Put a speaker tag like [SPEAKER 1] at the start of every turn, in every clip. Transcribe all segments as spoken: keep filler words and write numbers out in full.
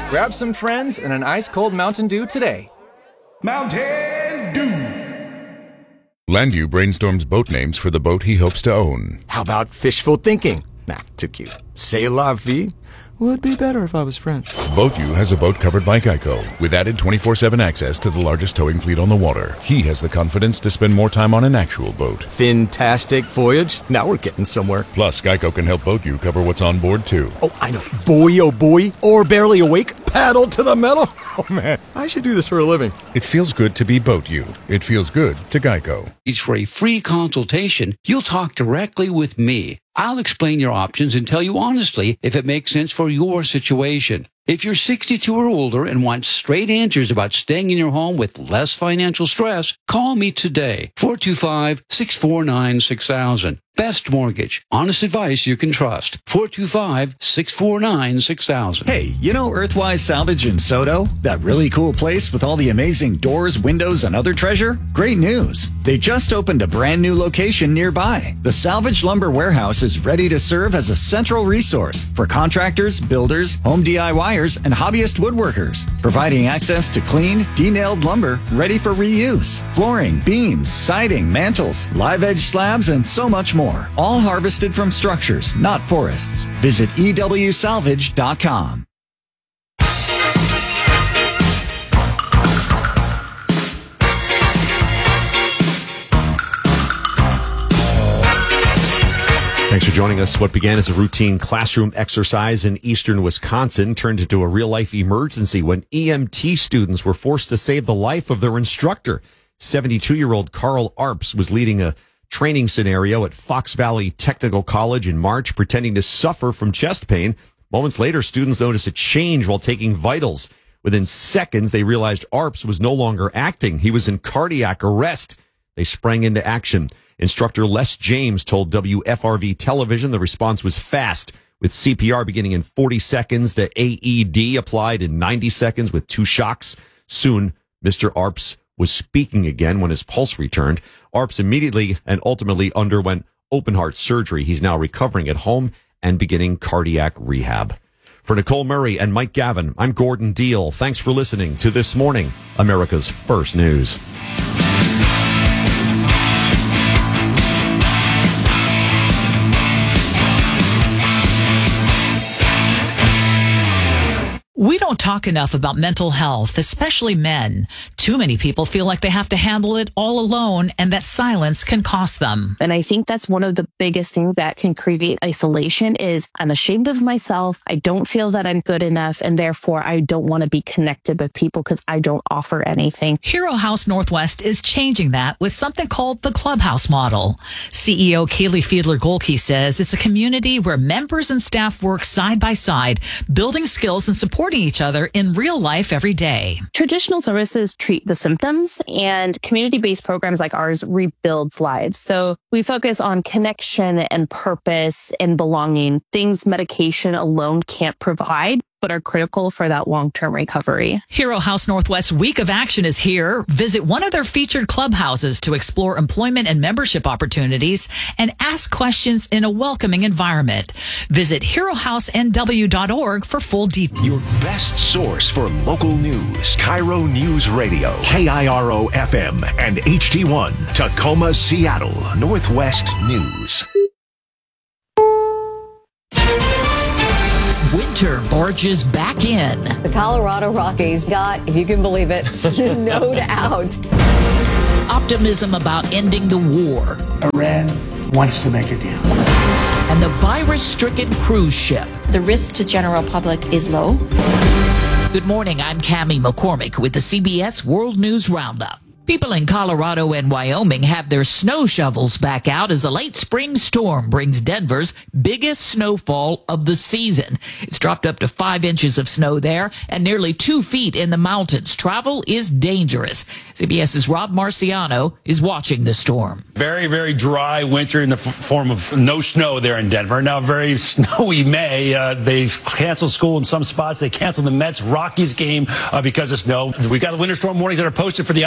[SPEAKER 1] Grab some friends and an ice-cold Mountain Dew today.
[SPEAKER 2] Mountain Dew.
[SPEAKER 3] Landew brainstorms boat names for the boat he hopes to own.
[SPEAKER 4] How about fishful thinking? Nah, too cute. C'est la vie? Would be better if I was French.
[SPEAKER 3] BoatU has a boat covered by Geico, with added twenty-four seven access to the largest towing fleet on the water. He has the confidence to spend more time on an actual boat.
[SPEAKER 4] Fantastic voyage. Now we're getting somewhere.
[SPEAKER 3] Plus, Geico can help BoatU cover what's on board, too.
[SPEAKER 4] Oh, I know. Boy, oh boy. Or barely awake. Paddle to the metal. Oh, man. I should do this for a living.
[SPEAKER 3] It feels good to be BoatU. It feels good to Geico.
[SPEAKER 5] For a free consultation, you'll talk directly with me. I'll explain your options and tell you honestly if it makes sense for your situation. If you're sixty-two or older and want straight answers about staying in your home with less financial stress, call me today. four two five, six four nine, six thousand. Best Mortgage. Honest advice you can trust. four two five, six four nine, six thousand.
[SPEAKER 6] Hey, you know Earthwise Salvage in Soto? That really cool place with all the amazing doors, windows, and other treasure? Great news. They just opened a brand new location nearby. The Salvage Lumber Warehouse is ready to serve as a central resource for contractors, builders, home DIYers, and hobbyist woodworkers, providing access to clean, de-nailed lumber ready for reuse, flooring, beams, siding, mantles, live edge slabs, and so much more. All harvested from structures, not forests. Visit E W salvage dot com.
[SPEAKER 7] Thanks for joining us. What began as a routine classroom exercise in eastern Wisconsin turned into a real-life emergency when E M T students were forced to save the life of their instructor. seventy-two-year-old Carl Arps was leading a training scenario at Fox Valley Technical College in March, pretending to suffer from chest pain. Moments later, students noticed a change while taking vitals. Within seconds, they realized Arps was no longer acting. He was in cardiac arrest. They sprang into action. Instructor Les James told W F R V television the response was fast, with C P R beginning in forty seconds, the A E D applied in ninety seconds with two shocks. Soon, Mister Arps was speaking again when his pulse returned. Arps immediately and ultimately underwent open heart surgery. He's now recovering at home and beginning cardiac rehab. For Nicole Murray and Mike Gavin, I'm Gordon Deal. Thanks for listening to This Morning, America's First News.
[SPEAKER 8] We don't talk enough about mental health, especially men. Too many people feel like they have to handle it all alone and that silence can cost them.
[SPEAKER 9] And I think that's one of the biggest things that can create isolation is I'm ashamed of myself. I don't feel that I'm good enough. And therefore, I don't want to be connected with people because I don't offer anything.
[SPEAKER 8] Hero House Northwest is changing that with something called the Clubhouse model. C E O Kaylee Fiedler-Golke says it's a community where members and staff work side by side, building skills and supporting each other in real life every day.
[SPEAKER 9] Traditional services treat the symptoms, and community-based programs like ours rebuilds lives. So we focus on connection and purpose and belonging, things medication alone can't provide, but are critical for that long-term recovery.
[SPEAKER 8] Hero House Northwest Week of Action is here. Visit one of their featured clubhouses to explore employment and membership opportunities and ask questions in a welcoming environment. Visit hero house n w dot org for full details.
[SPEAKER 2] Your best source for local news. Cairo News Radio, K I R O F M and H T one, Tacoma, Seattle, Northwest News.
[SPEAKER 10] Winter barges back in.
[SPEAKER 11] The Colorado Rockies got, if you can believe it, snowed out.
[SPEAKER 10] Optimism about ending the war.
[SPEAKER 12] Iran wants to make a deal.
[SPEAKER 10] And the virus-stricken cruise ship.
[SPEAKER 13] The risk to general public is low.
[SPEAKER 10] Good morning, I'm Cammie McCormick with the C B S World News Roundup. People in Colorado and Wyoming have their snow shovels back out as a late spring storm brings Denver's biggest snowfall of the season. It's dropped up to five inches of snow there and nearly two feet in the mountains. Travel is dangerous. CBS's Rob Marciano is watching the storm.
[SPEAKER 14] Very, very dry winter in the f- form of no snow there in Denver. Now, very snowy May. Uh, they've canceled school in some spots. They canceled the Mets Rockies game uh, because of snow. We've got the winter storm warnings that are posted for the I twenty-five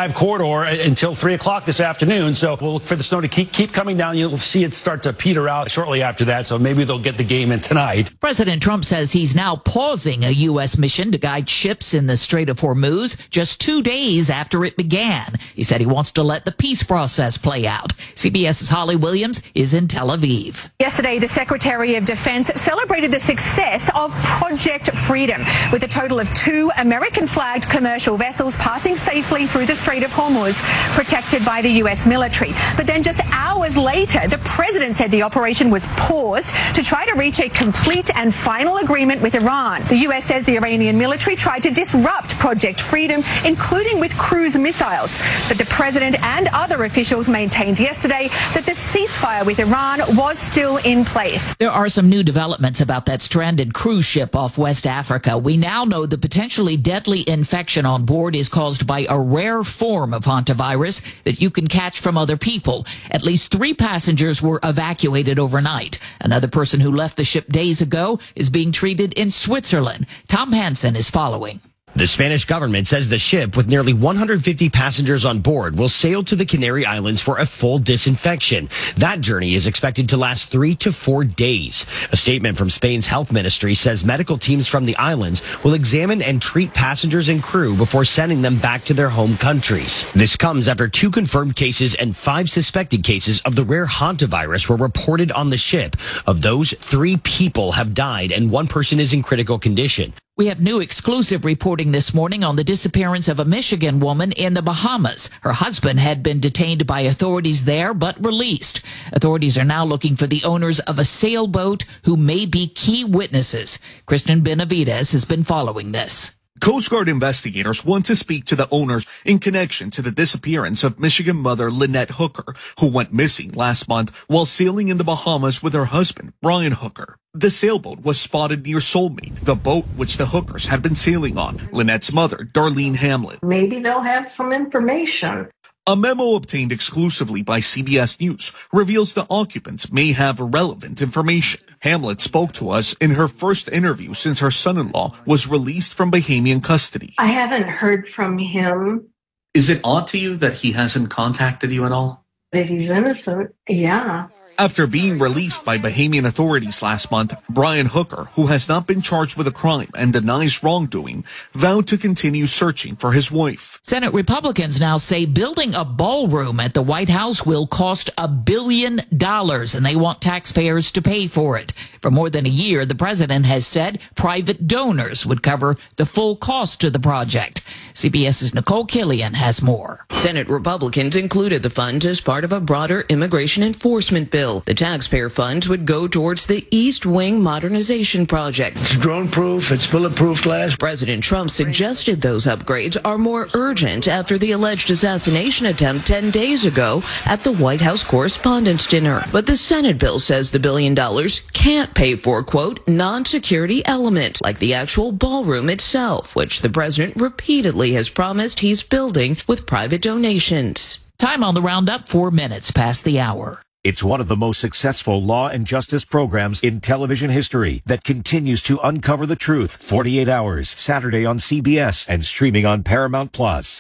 [SPEAKER 14] five corridor until three o'clock this afternoon. So we'll look for the snow to keep, keep coming down. You'll see it start to peter out shortly after that. So maybe they'll get the game in tonight.
[SPEAKER 10] President Trump says he's now pausing a U S mission to guide ships in the Strait of Hormuz just two days after it began. He said he wants to let the peace process play out. CBS's Holly Williams is in Tel Aviv.
[SPEAKER 15] Yesterday, the Secretary of Defense celebrated the success of Project Freedom, with a total of two American-flagged commercial vessels passing safely through the Strait of Hormuz, protected by the U S military. But then just hours later, the president said the operation was paused to try to reach a complete and final agreement with Iran. The U S says the Iranian military tried to disrupt Project Freedom, including with cruise missiles. But the president and other officials maintained yesterday that the ceasefire with Iran was still in place.
[SPEAKER 10] There are some new developments about that stranded cruise ship off West Africa. We now know the potentially deadly infection on board is caused by a rare form of hantavirus that you can catch from other people. At least three passengers were evacuated overnight. Another person who left the ship days ago is being treated in Switzerland. Tom Hansen is following.
[SPEAKER 16] The Spanish government says the ship, with nearly one hundred fifty passengers on board, will sail to the Canary Islands for a full disinfection. That journey is expected to last three to four days. A statement from Spain's health ministry says medical teams from the islands will examine and treat passengers and crew before sending them back to their home countries. This comes after two confirmed cases and five suspected cases of the rare hantavirus were reported on the ship. Of those, three people have died and one person is in critical condition.
[SPEAKER 10] We have new exclusive reporting this morning on the disappearance of a Michigan woman in the Bahamas. Her husband had been detained by authorities there, but released. Authorities are now looking for the owners of a sailboat who may be key witnesses. Kristen Benavides has been following this.
[SPEAKER 17] Coast Guard investigators want to speak to the owners in connection to the disappearance of Michigan mother Lynette Hooker, who went missing last month while sailing in the Bahamas with her husband, Brian Hooker. The sailboat was spotted near Soulmate, the boat which the Hookers had been sailing on. Lynette's mother, Darlene Hamlin.
[SPEAKER 18] Maybe they'll have some information.
[SPEAKER 17] A memo obtained exclusively by C B S News reveals the occupants may have relevant information. Hamlet spoke to us in her first interview since her son-in-law was released from Bahamian custody.
[SPEAKER 18] I haven't heard from him.
[SPEAKER 19] Is it odd to you that he hasn't contacted you at all?
[SPEAKER 18] That he's innocent, yeah.
[SPEAKER 17] After being released by Bahamian authorities last month, Brian Hooker, who has not been charged with a crime and denies wrongdoing, vowed to continue searching for his wife.
[SPEAKER 10] Senate Republicans now say building a ballroom at the White House will cost a billion dollars, and they want taxpayers to pay for it. For more than a year, the president has said private donors would cover the full cost of the project. CBS's Nicole Killian has more.
[SPEAKER 20] Senate Republicans included the fund as part of a broader immigration enforcement bill. The taxpayer funds would go towards the East Wing Modernization Project.
[SPEAKER 12] It's drone-proof, it's bulletproof glass.
[SPEAKER 20] President Trump suggested those upgrades are more urgent after the alleged assassination attempt ten days ago at the White House Correspondents' Dinner. But the Senate bill says the billion dollars can't pay for, quote, non-security element, like the actual ballroom itself, which the president repeatedly has promised he's building with private donations.
[SPEAKER 10] Time on the roundup, four minutes past the hour.
[SPEAKER 21] It's one of the most successful law and justice programs in television history that continues to uncover the truth. forty-eight hours, Saturday on C B S and streaming on Paramount Plus.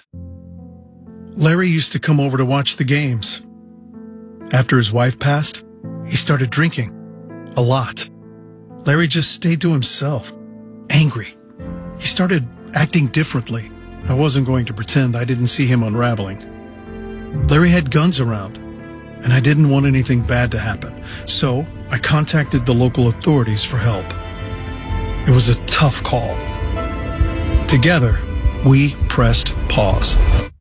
[SPEAKER 22] Larry used to come over to watch the games. After his wife passed, he started drinking. A lot. Larry just stayed to himself. Angry. He started acting differently. I wasn't going to pretend I didn't see him unraveling. Larry had guns around, and I didn't want anything bad to happen. So I contacted the local authorities for help. It was a tough call. Together, we pressed pause.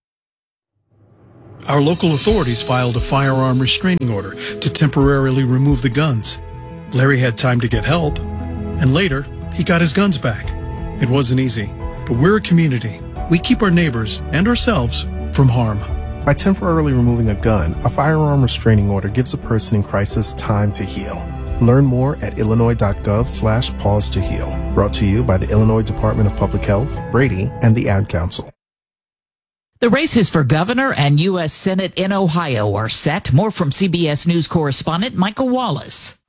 [SPEAKER 22] Our local authorities filed a firearm restraining order to temporarily remove the guns. Larry had time to get help, and later, he got his guns back. It wasn't easy, but we're a community. We keep our neighbors and ourselves from harm.
[SPEAKER 23] By temporarily removing a gun, a firearm restraining order gives a person in crisis time to heal. Learn more at illinois.gov slash pause to heal. Brought to you by the Illinois Department of Public Health, Brady, and the Ad Council.
[SPEAKER 10] The races for governor and U S Senate in Ohio are set. More from C B S News correspondent Michael Wallace.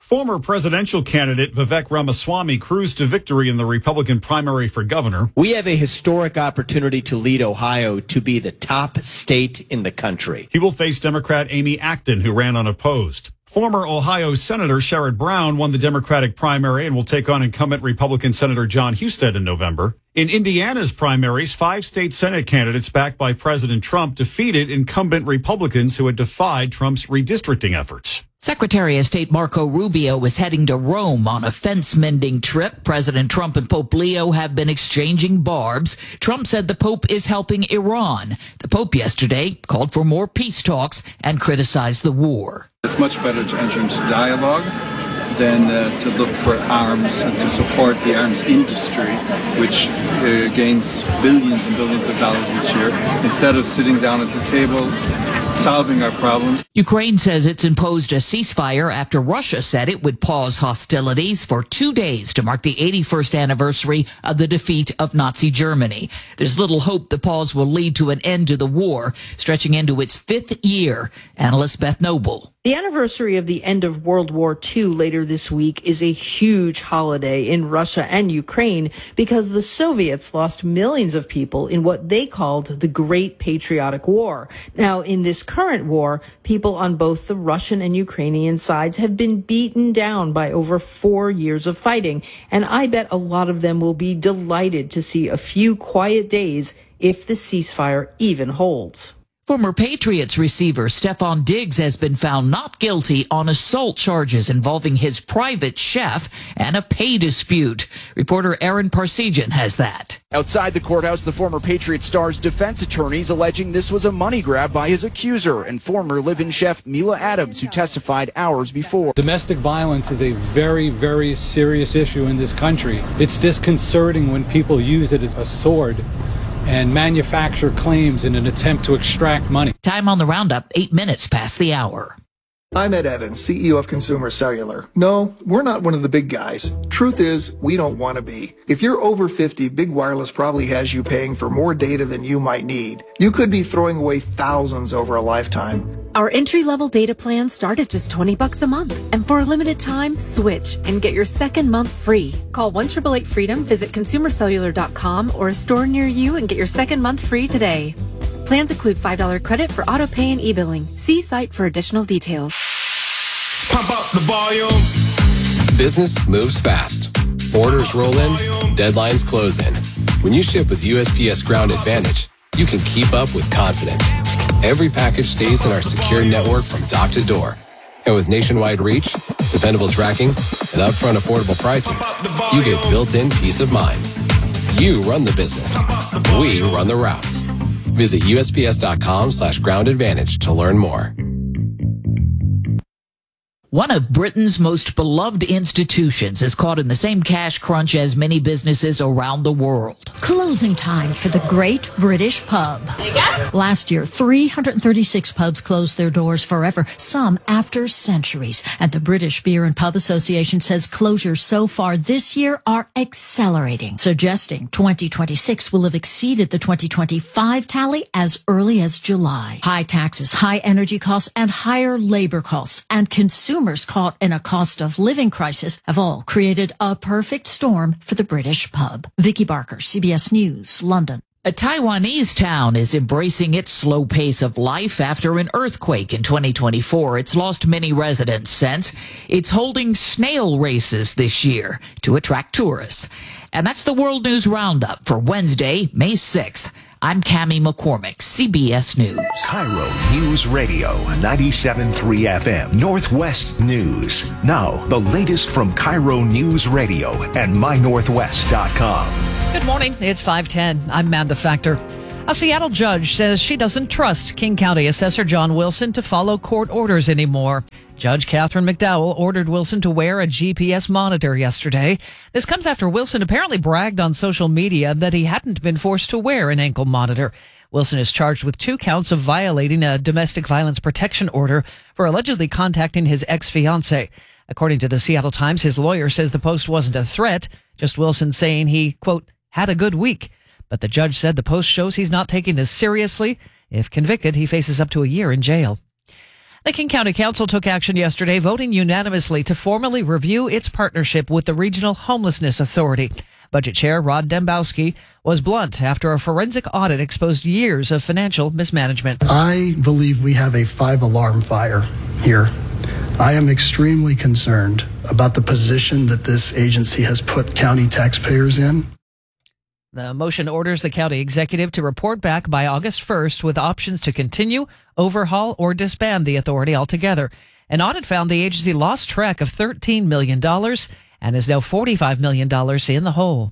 [SPEAKER 1] Former presidential candidate Vivek Ramaswamy cruised to victory in the Republican primary for governor.
[SPEAKER 3] We have a historic opportunity to lead Ohio to be the top state in the country.
[SPEAKER 1] He will face Democrat Amy Acton, who ran unopposed. Former Ohio Senator Sherrod Brown won the Democratic primary and will take on incumbent Republican Senator John Husted in November. In Indiana's primaries, five state Senate candidates backed by President Trump defeated incumbent Republicans who had defied Trump's redistricting efforts.
[SPEAKER 10] Secretary of State Marco Rubio is heading to Rome on a fence-mending trip. President Trump and Pope Leo have been exchanging barbs. Trump said the Pope is helping Iran. The Pope yesterday called for more peace talks and criticized the war.
[SPEAKER 4] It's much better to enter into dialogue than uh, to look for arms and to support the arms industry, which uh, gains billions and billions of dollars each year, instead of sitting down at the table solving our problems.
[SPEAKER 10] Ukraine says it's imposed a ceasefire after Russia said it would pause hostilities for two days to mark the eighty-first anniversary of the defeat of Nazi Germany. There's little hope the pause will lead to an end to the war, stretching into its fifth year. Analyst Beth Noble.
[SPEAKER 24] The anniversary of the end of World War Two later this week is a huge holiday in Russia and Ukraine because the Soviets lost millions of people in what they called the Great Patriotic War. Now, in this current war, people on both the Russian and Ukrainian sides have been beaten down by over four years of fighting, and I bet a lot of them will be delighted to see a few quiet days if the ceasefire even holds.
[SPEAKER 10] Former Patriots receiver Stefon Diggs has been found not guilty on assault charges involving his private chef and a pay dispute. Reporter Aaron Parsegian has that.
[SPEAKER 25] Outside the courthouse, the former Patriots star's defense attorneys alleging this was a money grab by his accuser and former live-in chef Mila Adams, who testified hours before.
[SPEAKER 26] Domestic violence is a very, very serious issue in this country. It's disconcerting when people use it as a sword and manufacture claims in an attempt to extract money.
[SPEAKER 10] Time on the roundup, eight minutes past the hour.
[SPEAKER 27] I'm Ed Evans, C E O of Consumer Cellular. No, we're not one of the big guys. Truth is, we don't want to be. If you're over fifty, Big Wireless probably has you paying for more data than you might need. You could be throwing away thousands over a lifetime.
[SPEAKER 28] Our entry-level data plans start at just twenty bucks a month. And for a limited time, switch and get your second month free. Call one eight eight eight freedom, visit consumer cellular dot com or a store near you and get your second month free today. Plans include five dollars credit for auto pay and e-billing. See site for additional details.
[SPEAKER 29] Pump up the volume. Business moves fast. Orders roll in, deadlines close in. When you ship with U S P S Ground Advantage, you can keep up with confidence. Every package stays in our secure network from dock to door. And with nationwide reach, dependable tracking, and upfront affordable pricing, you get built-in peace of mind. You run the business. We run the routes. Visit U S P S dot com slash ground advantage to learn more.
[SPEAKER 10] One of Britain's most beloved institutions is caught in the same cash crunch as many businesses around the world.
[SPEAKER 30] Closing time for the Great British Pub. Last year, three hundred thirty-six pubs closed their doors forever, some after centuries. And the British Beer and Pub Association says closures so far this year are accelerating, suggesting twenty twenty-six will have exceeded the twenty twenty-five tally as early as July. High taxes, high energy costs, and higher labor costs, and consumers caught in a cost of living crisis have all created a perfect storm for the British pub. Vicky Barker, C B S News, London.
[SPEAKER 10] A Taiwanese town is embracing its slow pace of life after an earthquake in twenty twenty-four. It's lost many residents since. It's holding snail races this year to attract tourists. And that's the World News Roundup for Wednesday, May sixth. I'm Cammie McCormick, C B S News.
[SPEAKER 2] Cairo News Radio, ninety-seven point three F M, Northwest News. Now, the latest from Cairo News Radio and my northwest dot com.
[SPEAKER 31] Good morning. It's five ten. I'm Amanda Factor. A Seattle judge says she doesn't trust King County Assessor John Wilson to follow court orders anymore. Judge Catherine McDowell ordered Wilson to wear a G P S monitor yesterday. This comes after Wilson apparently bragged on social media that he hadn't been forced to wear an ankle monitor. Wilson is charged with two counts of violating a domestic violence protection order for allegedly contacting his ex-fiancée. According to the Seattle Times, his lawyer says the post wasn't a threat, just Wilson saying he, quote, had a good week. But the judge said the post shows he's not taking this seriously. If convicted, he faces up to a year in jail. The King County Council took action yesterday, voting unanimously to formally review its partnership with the Regional Homelessness Authority. Budget Chair Rod Dembowski was blunt after a forensic audit exposed years of financial mismanagement.
[SPEAKER 12] I believe we have a five-alarm fire here. I am extremely concerned about the position that this agency has put county taxpayers in.
[SPEAKER 31] The motion orders the county executive to report back by August first with options to continue, overhaul, or disband the authority altogether. An audit found the agency lost track of thirteen million dollars and is now forty-five million dollars in the hole.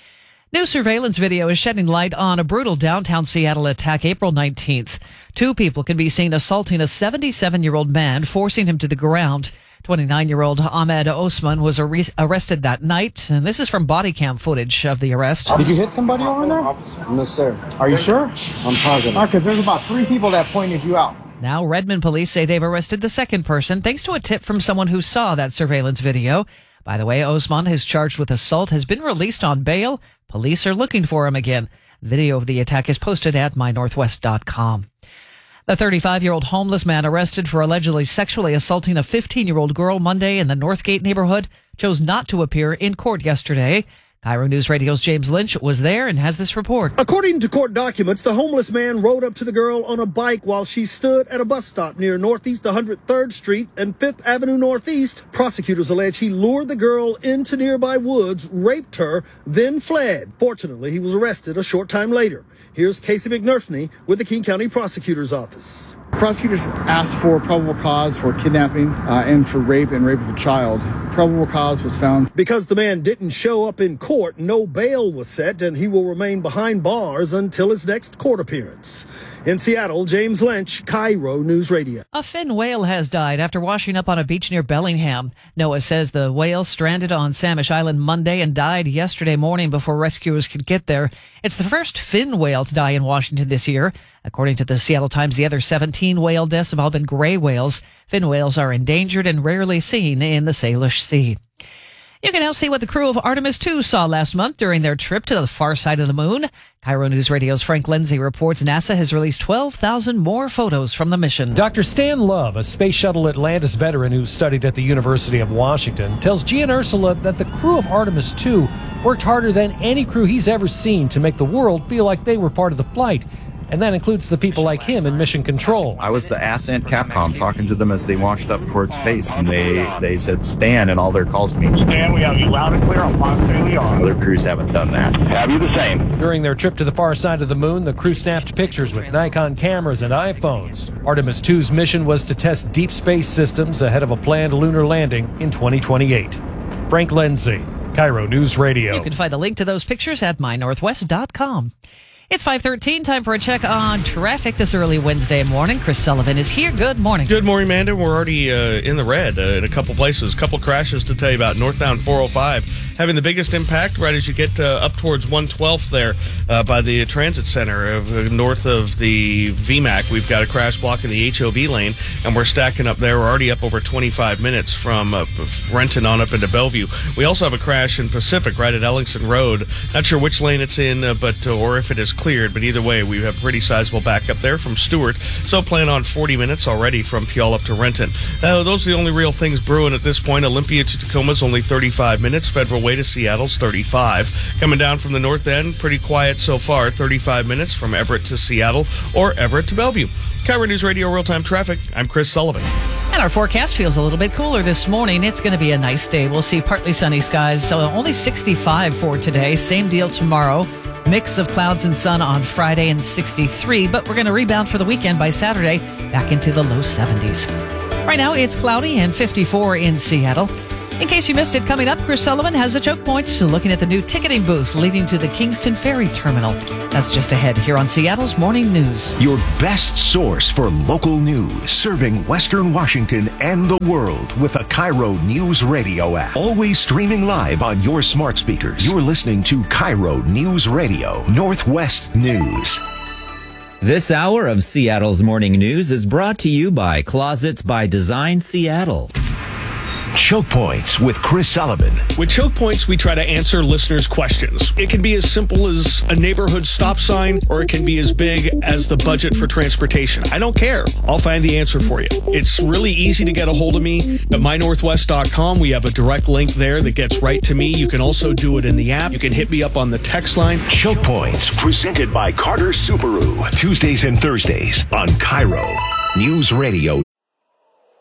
[SPEAKER 31] New surveillance video is shedding light on a brutal downtown Seattle attack April nineteenth. Two people can be seen assaulting a seventy-seven-year-old man, forcing him to the ground. twenty-nine-year-old Ahmed Osman was ar- arrested that night, and this is from body cam footage of the arrest.
[SPEAKER 5] Did you hit somebody over there? No, sir. Are you sure? I'm positive. Because there's about three people that pointed you out.
[SPEAKER 31] Now, Redmond police say they've arrested the second person thanks to a tip from someone who saw that surveillance video. By the way, Osman, who's charged with assault, has been released on bail. Police are looking for him again. Video of the attack is posted at my northwest dot com. The thirty-five-year-old homeless man arrested for allegedly sexually assaulting a fifteen-year-old girl Monday in the Northgate neighborhood chose not to appear in court yesterday. Cairo News Radio's James Lynch was there and has this report.
[SPEAKER 6] According to court documents, the homeless man rode up to the girl on a bike while she stood at a bus stop near Northeast one hundred third Street and Fifth Avenue Northeast. Prosecutors allege he lured the girl into nearby woods, raped her, then fled. Fortunately, he was arrested a short time later. Here's Casey McNerthney with the King County Prosecutor's Office.
[SPEAKER 7] Prosecutors asked for probable cause for kidnapping uh, and for rape and rape of a child. Probable cause was found.
[SPEAKER 6] Because the man didn't show up in court, no bail was set, and he will remain behind bars until his next court appearance. In Seattle, James Lynch, Cairo News Radio.
[SPEAKER 31] A fin whale has died after washing up on a beach near Bellingham. NOAA says the whale stranded on Samish Island Monday and died yesterday morning before rescuers could get there. It's the first fin whale to die in Washington this year. According to the Seattle Times, the other seventeen whale deaths have all been gray whales. Fin whales are endangered and rarely seen in the Salish Sea. You can now see what the crew of Artemis two saw last month during their trip to the far side of the moon. Cairo News Radio's Frank Lindsay reports NASA has released twelve thousand more photos from the mission.
[SPEAKER 8] Doctor Stan Love, a Space Shuttle Atlantis veteran who studied at the University of Washington, tells Gia and Ursula that the crew of Artemis two worked harder than any crew he's ever seen to make the world feel like they were part of the flight. And that includes the people like him in mission control.
[SPEAKER 9] I was the Ascent Capcom talking to them as they launched up towards space, and they, they said Stan in all their calls to me.
[SPEAKER 11] Stan, we have you loud and clear on Ponce Leon.
[SPEAKER 9] Other crews haven't done that.
[SPEAKER 11] Have you the same?
[SPEAKER 8] During their trip to the far side of the moon, the crew snapped pictures with Nikon cameras and iPhones. Artemis two's mission was to test deep space systems ahead of a planned lunar landing in twenty twenty-eight. Frank Lindsay, Cairo News Radio.
[SPEAKER 31] You can find a link to those pictures at my northwest dot com. It's five thirteen, time for a check on traffic this early Wednesday morning. Chris Sullivan is here. Good morning.
[SPEAKER 13] Good morning, Amanda. We're already uh, in the red uh, in a couple places. A couple crashes to tell you about. Northbound four oh five having the biggest impact right as you get uh, up towards one twelfth there uh, by the transit center of, uh, north of the V MAC. We've got a crash block in the H O V lane, and we're stacking up there. We're already up over twenty-five minutes from uh, Renton on up into Bellevue. We also have a crash in Pacific right at Ellingson Road. Not sure which lane it's in, uh, but uh, or if it is cleared, but either way, we have pretty sizable backup there from Stewart. So plan on forty minutes already from Puyallup to Renton. Uh, those are the only real things brewing at this point. Olympia to Tacoma is only thirty-five minutes. Federal Way to Seattle's thirty-five. Coming down from the north end, pretty quiet so far. thirty-five minutes from Everett to Seattle or Everett to Bellevue. Cairo News Radio Real-Time Traffic. I'm Chris Sullivan.
[SPEAKER 31] And our forecast feels a little bit cooler this morning. It's going to be a nice day. We'll see partly sunny skies, so only sixty-five for today. Same deal tomorrow. Mix of clouds and sun on Friday and sixty-three, but we're going to rebound for the weekend by Saturday, back into the low seventies. Right now, it's cloudy and fifty-four in Seattle. In case you missed it, coming up, Chris Sullivan has a choke point looking at the new ticketing booth leading to the Kingston Ferry Terminal. That's just ahead here on Seattle's Morning News.
[SPEAKER 2] Your best source for local news, serving Western Washington and the world with the Cairo News Radio app. Always streaming live on your smart speakers. You're listening to Cairo News Radio, Northwest News.
[SPEAKER 14] This hour of Seattle's Morning News is brought to you by Closets by Design Seattle.
[SPEAKER 2] Choke Points with Chris Sullivan.
[SPEAKER 13] With Choke Points, we try to answer listeners' questions. It can be as simple as a neighborhood stop sign, or it can be as big as the budget for transportation. I don't care. I'll find the answer for you. It's really easy to get a hold of me at my northwest dot com. We have a direct link there that gets right to me. You can also do it in the app. You can hit me up on the text line.
[SPEAKER 2] Choke Points, presented by Carter Subaru. Tuesdays and Thursdays on Cairo News Radio